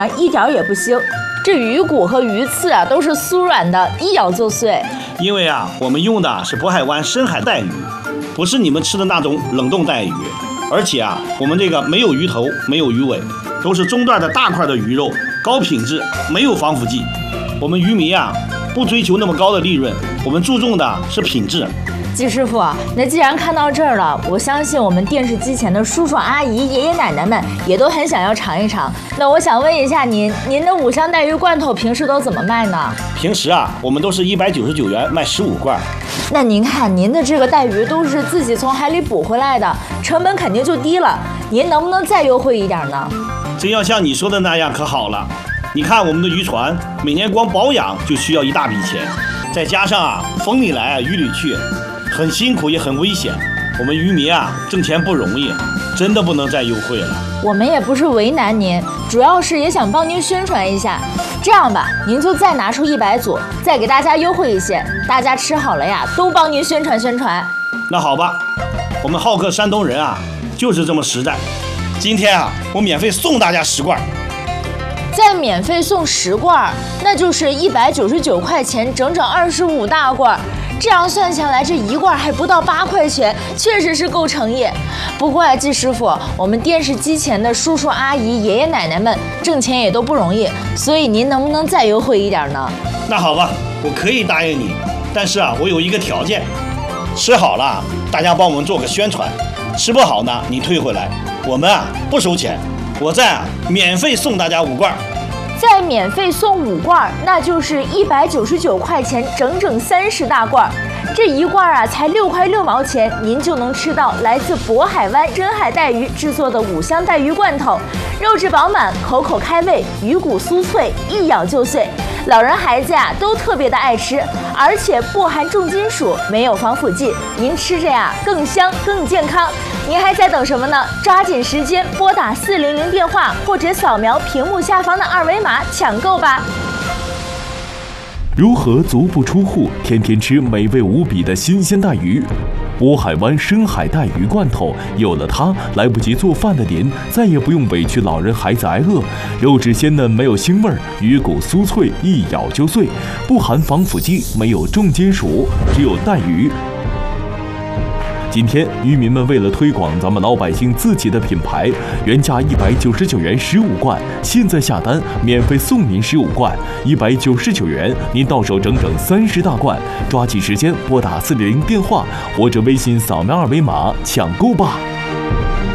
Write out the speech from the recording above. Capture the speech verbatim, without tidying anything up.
一点也不腥。这鱼骨和鱼刺啊都是酥软的，一咬就碎。 因为啊，我们用的是渤海湾深海带鱼，不是你们吃的那种冷冻带鱼。而且啊，我们这个没有鱼头，没有鱼尾，都是中段的大块的鱼肉，高品质，没有防腐剂。我们渔民啊，不追求那么高的利润，我们注重的是品质。 季师傅，那既然看到这儿了，我相信我们电视机前的叔叔阿姨、爷爷奶奶们也都很想要尝一尝。那我想问一下您，您的五香带鱼罐头平时都怎么卖呢？ 平时啊，我们都是一百九十九元卖十五罐。 那您看，您的这个带鱼都是自己从海里捕回来的，成本肯定就低了。您能不能再优惠一点呢？ 真要像你说的那样可好了。你看我们的渔船，每年光保养就需要一大笔钱，再加上啊，风里来雨里去。很辛苦也很危险，我们渔民啊挣钱不容易，真的不能再优惠了。 我们也不是为难您，主要是也想帮您宣传一下。这样吧，您就再拿出一百组，再给大家优惠一些，大家吃好了呀，都帮您宣传宣传。 那好吧，我们好客山东人啊就是这么实在。今天啊，我免费送大家十罐。 再免费送十罐，那就是一百九十九块钱，整整二十五大罐。这样算下来，这一罐还不到八块钱，确实是够诚意。不过啊，季师傅，我们电视机前的叔叔阿姨、爷爷奶奶们挣钱也都不容易，所以您能不能再优惠一点呢？ 那好吧，我可以答应你，但是啊，我有一个条件，吃好了大家帮我们做个宣传，吃不好呢你退回来，我们啊不收钱，我再啊免费送大家五罐。 再免费送五罐，那就是一百九十九块钱，整整三十大罐。这一罐啊，才六块六毛钱，您就能吃到来自渤海湾深海带鱼制作的五香带鱼罐头，肉质饱满，口口开胃，鱼骨酥脆，一咬就碎。老人孩子呀、啊、都特别的爱吃，而且不含重金属，没有防腐剂，您吃着呀更香更健康。您还在等什么呢？抓紧时间拨打四零零电话，或者扫描屏幕下方的二维码抢购吧。 如何足不出户，天天吃美味无比的新鲜带鱼？渤海湾深海带鱼罐头，有了它，来不及做饭的您再也不用委屈老人孩子挨饿。肉质鲜嫩，没有腥味儿，鱼骨酥脆，一咬就碎，不含防腐剂，没有重金属，只有带鱼。今天渔民们为了推广咱们老百姓自己的品牌，原价一百九十九元十五罐，现在下单免费送您十五罐，一百九十九元，您到手整整三十大罐，抓紧时间拨打四零零电话或者微信扫描二维码抢购吧。